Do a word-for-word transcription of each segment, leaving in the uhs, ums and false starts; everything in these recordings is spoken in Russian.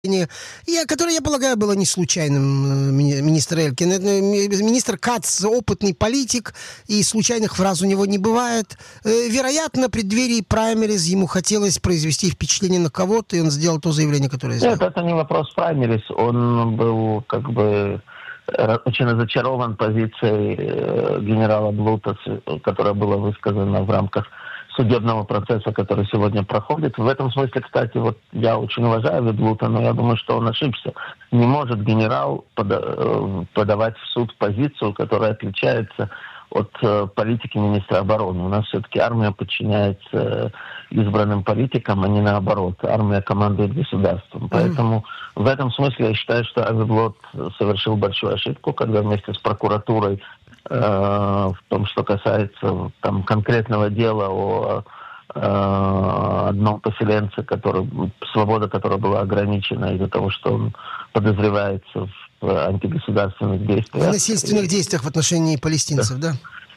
Я, которое, я полагаю, было не случайным, министр Элькин. Министр Кац опытный политик, и случайных фраз у него не бывает. Вероятно, в преддверии праймериз ему хотелось произвести впечатление на кого-то, и он сделал то заявление, которое сделал. Нет, это не вопрос праймериз. Он был как бы очень разочарован позицией генерала Блута, которая была высказана в рамках судебного процесса, который сегодня проходит. В этом смысле, кстати, вот я очень уважаю Ведлута, но я думаю, что он ошибся. Не может генерал пода- подавать в суд позицию, которая отличается от э, политики министра обороны. У нас все-таки армия подчиняется избранным политикам, а не наоборот. Армия командует государством. Mm-hmm. Поэтому в этом смысле я считаю, что Авиблот совершил большую ошибку, когда вместе с прокуратурой в том, что касается там конкретного дела о э, одном поселенце, который, свобода которого была ограничена из-за того, что он подозревается в антигосударственных действиях. В насильственных действиях в отношении палестинцев, да? да?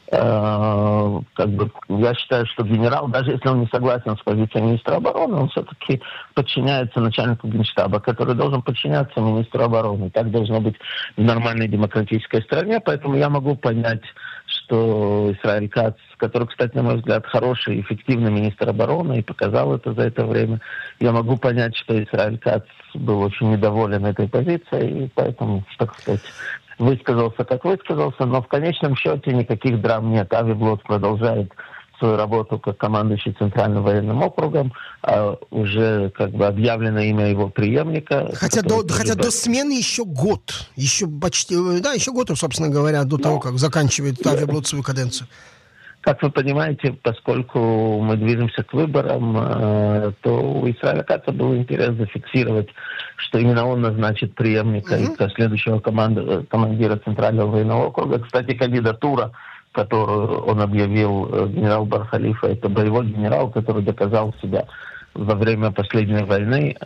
Э, как бы, я считаю, что генерал, даже если он не согласен с позицией министра обороны, он все-таки подчиняется начальнику генштаба, который должен подчиняться министру обороны. Так должно быть в нормальной демократической стране. Поэтому я могу понять, что Исраэль Кац, который, кстати, на мой взгляд, хороший, эффективный министр обороны и показал это за это время, я могу понять, что Исраэль Кац был очень недоволен этой позицией, и поэтому, так сказать, высказался, как высказался, но в конечном счете никаких драм нет. Авиблот продолжает свою работу как командующий Центральным военным округом, а уже как бы объявлено имя его преемника. Хотя, до, хотя до смены еще год. Еще почти, да, еще год, собственно говоря, до ну, того, как заканчивает Авиблот свою каденцию. Как вы понимаете, поскольку мы движемся к выборам, то у Исраэля Каца был интерес зафиксировать, что именно он назначит преемника mm-hmm. и следующего команды, командира Центрального военного округа. Кстати, кандидатура, которую он объявил, генерал Бар-Халифа, это боевой генерал, который доказал себя во время последней войны.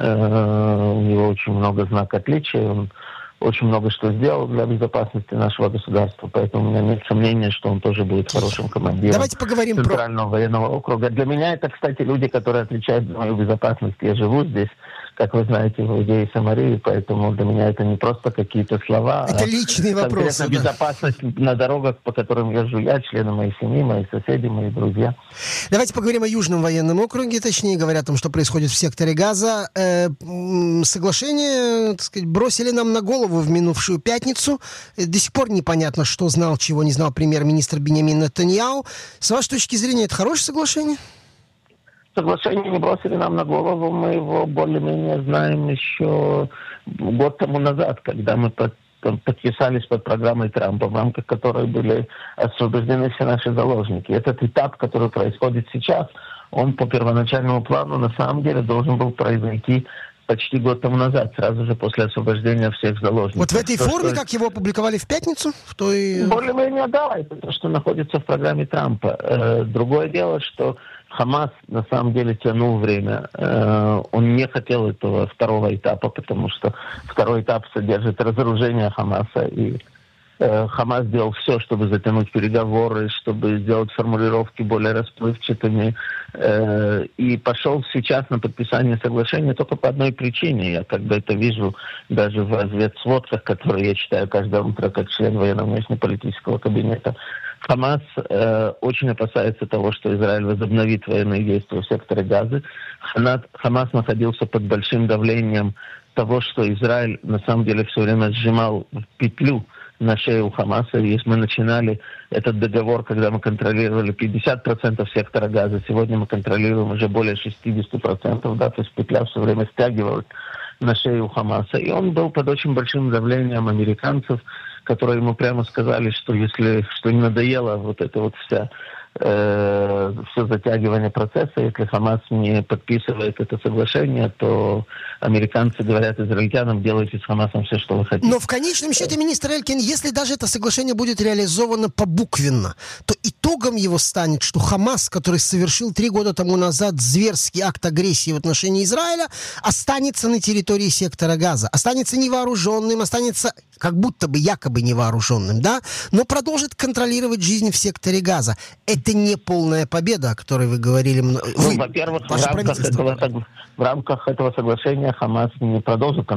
У него очень много знаков отличия. Он очень много что сделал для безопасности нашего государства, поэтому у меня нет сомнения, что он тоже будет хорошим командиром Давайте поговорим Центрального про... военного округа. Для меня это, кстати, люди, которые отвечают за мою безопасность. Я живу здесь, как вы знаете, в Иудее и Самарии, поэтому для меня это не просто какие-то слова. Это а личные вопросы. Конкретно да. безопасность на дорогах, по которым езжу я, члены моей семьи, мои соседи, мои друзья. Давайте поговорим о Южном военном округе, точнее говоря, о том, что происходит в секторе Газа. Э, соглашение, так сказать, бросили нам на голову в минувшую пятницу. До сих пор непонятно, что знал, чего не знал премьер-министр Биньямин Нетаньяху. С вашей точки зрения, это хорошее соглашение? Соглашение не бросили нам на голову, мы его более-менее знаем еще год тому назад, когда мы под, подписались под программой Трампа, в рамках которой были освобождены все наши заложники. Этот этап, который происходит сейчас, он по первоначальному плану на самом деле должен был произойти почти год тому назад, сразу же после освобождения всех заложников. Вот в этой то, форме, что... как его опубликовали в пятницу? В той... Более-менее да, это то, что находится в программе Трампа. Э, другое дело, что Хамас на самом деле тянул время. Э, он не хотел этого второго этапа, потому что второй этап содержит разоружение Хамаса. И э, Хамас сделал все, чтобы затянуть переговоры, чтобы сделать формулировки более расплывчатыми. Э, и пошел сейчас на подписание соглашения только по одной причине. Я как бы это вижу даже в разведсводках, которые я читаю каждое утро как член военно-внешнеполитического кабинета. Хамас э, очень опасается того, что Израиль возобновит военные действия в секторе Газы. Хамас находился под большим давлением того, что Израиль на самом деле все время сжимал петлю на шее у Хамаса. Если мы начинали этот договор, когда мы контролировали пятьдесят процентов сектора Газа, сегодня мы контролируем уже более шестьдесят процентов, да, то есть петля все время стягивалась на шею у Хамаса. И он был под очень большим давлением американцев, которые ему прямо сказали, что если что им надоело вот это вот вся э, все затягивание процесса, если Хамас не подписывает это соглашение, то американцы говорят израильтянам: делайте с Хамасом все, что вы хотите. Но в конечном счете, министр Элькин, если даже это соглашение будет реализовано побуквенно, то итогом его станет, что Хамас, который совершил три года тому назад зверский акт агрессии в отношении Израиля, останется на территории сектора Газа, останется невооруженным, останется как будто бы якобы невооруженным, да, но продолжит контролировать жизнь в секторе Газа. Это это не полная победа, о которой вы говорили. Ну, во-первых, в рамках, этого, в рамках этого соглашения Хамас не продолжит